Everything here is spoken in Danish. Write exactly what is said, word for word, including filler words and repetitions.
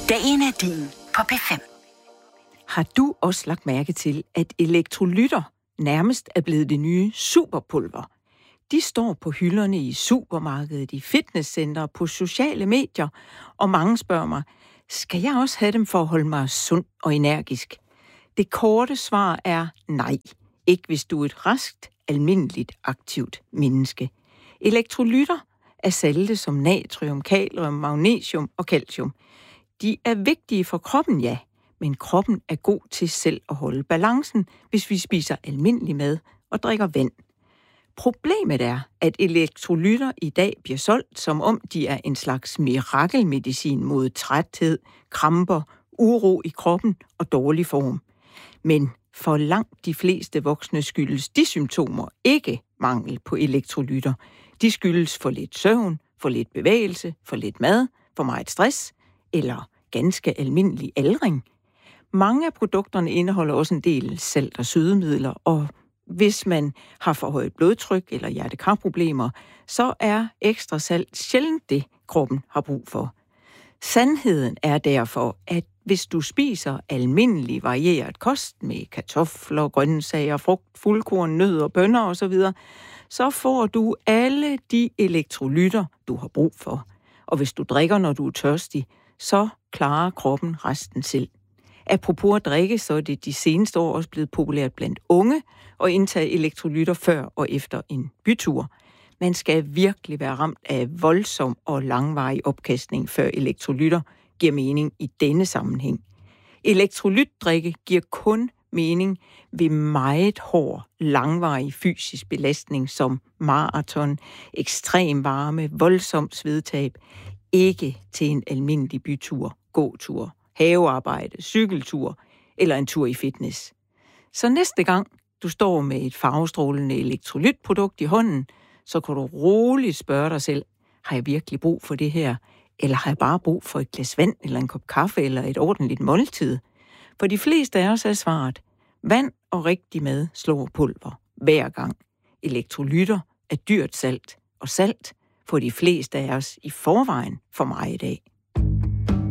Dagen er din på P fem. Har du også lagt mærke til, at elektrolytter nærmest er blevet det nye superpulver? De står på hylderne i supermarkedet, i fitnesscentre, på sociale medier, og mange spørger mig, skal jeg også have dem for at holde mig sund og energisk? Det korte svar er nej. Ikke hvis du er et raskt, almindeligt, aktivt menneske. Elektrolytter er salte som natrium, kalium, magnesium og calcium. De er vigtige for kroppen, ja, men kroppen er god til selv at holde balancen, hvis vi spiser almindelig mad og drikker vand. Problemet er, at elektrolytter i dag bliver solgt, som om de er en slags mirakelmedicin mod træthed, kramper, uro i kroppen og dårlig form. Men for langt de fleste voksne skyldes de symptomer ikke mangel på elektrolytter. De skyldes for lidt søvn, for lidt bevægelse, for lidt mad, for meget stress eller ganske almindelig aldring. Mange af produkterne indeholder også en del salt og sødemidler, og hvis man har for højt blodtryk eller hjertekarproblemer, så er ekstra salt sjældent det, kroppen har brug for. Sandheden er derfor, at hvis du spiser almindelig varieret kost med kartofler, grøntsager, frugt, fuldkorn, nødder, bønner osv., så får du alle de elektrolytter, du har brug for. Og hvis du drikker, når du er tørstig, så klarer kroppen resten selv. Apropos at drikke, så er det de seneste år også blevet populært blandt unge at indtage elektrolytter før og efter en bytur. Man skal virkelig være ramt af voldsom og langvarig opkastning, før elektrolytter giver mening i denne sammenhæng. Elektrolytdrikke giver kun mening ved meget hård, langvarig fysisk belastning som maraton, ekstrem varme, voldsomt svedtab, ikke til en almindelig bytur, gåtur, havearbejde, cykeltur eller en tur i fitness. Så næste gang du står med et farvestrålende elektrolytprodukt i hånden, så kan du roligt spørge dig selv, har jeg virkelig brug for det her? Eller har jeg bare brug for et glas vand, eller en kop kaffe, eller et ordentligt måltid? For de fleste af os er svaret, vand og rigtig mad slår pulver hver gang. Elektrolytter er dyrt salt, og salt får de fleste af os i forvejen for meget i dag.